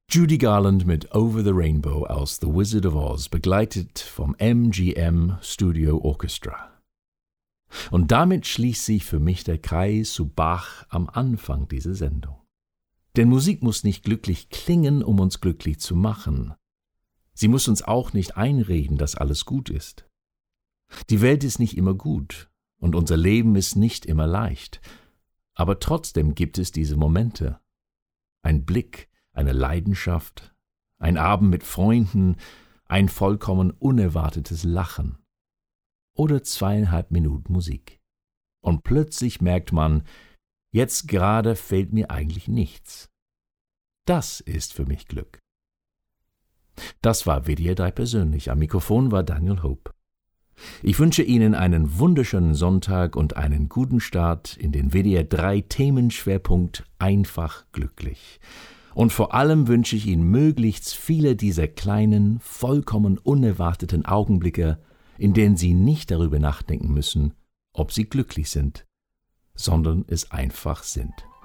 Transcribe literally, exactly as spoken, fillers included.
Judy Garland mit Over the Rainbow aus The Wizard of Oz, begleitet vom M G M Studio Orchestra. Und damit schließt sich für mich der Kreis zu Bach am Anfang dieser Sendung. Denn Musik muss nicht glücklich klingen, um uns glücklich zu machen. Sie muss uns auch nicht einreden, dass alles gut ist. Die Welt ist nicht immer gut und unser Leben ist nicht immer leicht. Aber trotzdem gibt es diese Momente. Ein Blick, eine Leidenschaft, ein Abend mit Freunden, ein vollkommen unerwartetes Lachen oder zweieinhalb Minuten Musik. Und plötzlich merkt man, jetzt gerade fehlt mir eigentlich nichts. Das ist für mich Glück. Das war W D R drei persönlich. Am Mikrofon war Daniel Hope. Ich wünsche Ihnen einen wunderschönen Sonntag und einen guten Start in den W D R drei Themenschwerpunkt Einfach glücklich. Und vor allem wünsche ich Ihnen möglichst viele dieser kleinen, vollkommen unerwarteten Augenblicke, in denen Sie nicht darüber nachdenken müssen, ob Sie glücklich sind, sondern es einfach sind.